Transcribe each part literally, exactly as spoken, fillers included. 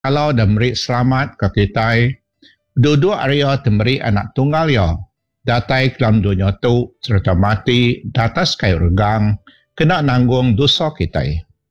Kalau dah memberi selamat ke kita, duduk area memberi anak tunggal ya, datai dalam dunia tu serta mati di atas kayu regang, kena nanggung dosa kita.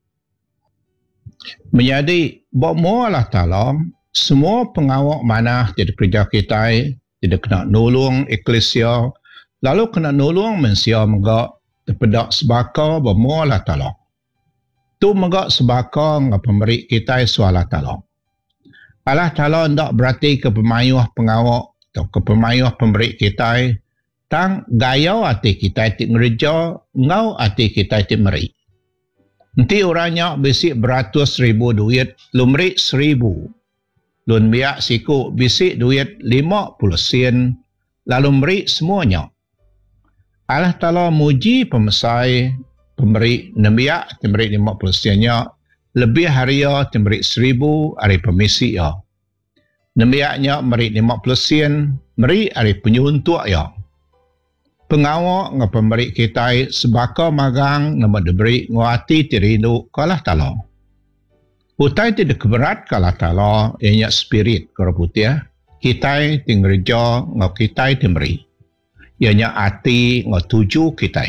Menjadi buat Allah Ta'ala, semua pengawal mana jadi kerja kita, tidak kena nolong eklesia, lalu kena nolong manusia megak terpedak sebaka bermu Allah Ta'ala. Tu megak sebaka dengan pemberi kita suara Allah Ta'ala. Allah Ta'ala tidak berarti ke pemayuh pengawal atau ke pemayuh pemberi kita, tang gaya hati kita itu ngerja, ngau hati kita itu meri. Nanti orangnya bisik beratus ribu duit, lumri seribu. Lun biak siku bisik duit lima puluh sen, lalu meri semuanya. Allah Ta'ala muji pemesai, pemberi nembiak, memberi lima puluh sennya, lebih haria memberi seribu hari pemisi ya. Nembiaknya memberi lima puluh sen, memberi hari penyuntuk ya. Pengawal dengan pemberi kita sebaka magang nama diberi nguati tirindu ke Allah Ta'ala. Utai tidak keberat ke Allah Ta'ala, ianya spirit ke putih. Kita tinggerja dengan kita diberi. Ianya hati dengan tuju kita.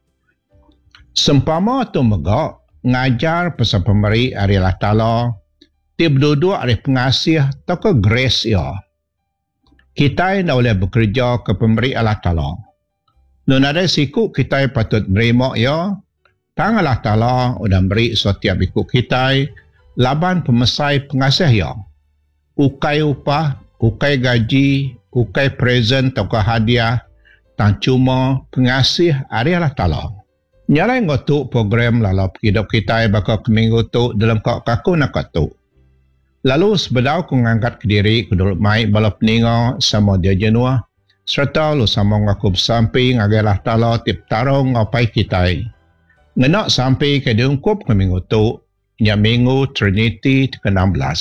Sempama tu megak, ngajar pasal pemberi hari Allah Ta'ala, tiap duduk hari pengasih atau ke grace ya. Kita tidak boleh bekerja ke pemberi Allah Ta'ala. Nun ada siku kita patut menerima ya, tang Allah Ta'ala sudah beri setiap ikut kita, laban pemesai pengasih ya. Ukai upah, ukai gaji, ukai present atau hadiah, tang cuma pengasih hari Allah Ta'ala. Nyalai ngotuk program lalu hidup kita bakal keminggu tu dalam kau kaku nak tu. Lalu sebedau ku ngangkat ke diri ku duduk mai balap ninga sama dia jenua. Serta lu sama ngaku bersampai ngagalah Ta'ala tip tarong ngapai kita. Ngenak sampai ke diungkup ke minggu tu, nya minggu Trinity ke enam belas.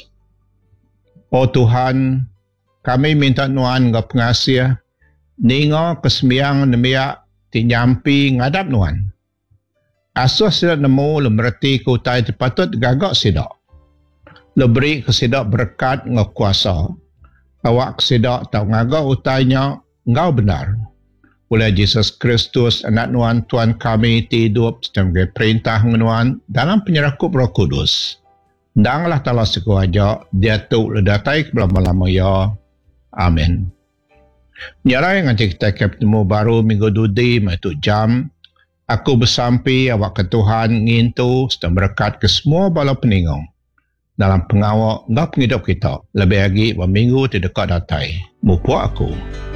Oh Tuhan, kami minta nuan ngap pengasih, ninga kesembiang nemiak ti nyampi ngadap nuan. Asuh sidak nemu lemerti ku utai patut gagak sidak. Leberi kesidak berkat ngak kuasa. Awak kesidak tak ngagak utainya ngau benar. Oleh Yesus Kristus anak nuan Tuhan kami ti hidup sebagai perintah nuan dalam penyerakup Roh Kudus. Danglah Ta'ala sekuaja dia tu ledatai ke lama-lama ya. Amin. Nyarai nganti kita ketemu baru minggu dudi maitu jam. Aku bersampai awak ke Tuhan ngintu sedang berkat ke semua bala peningong. Dalam pengawal ngap hidup kita. Lebih lagi berminggu di dekat datai. Mupu aku.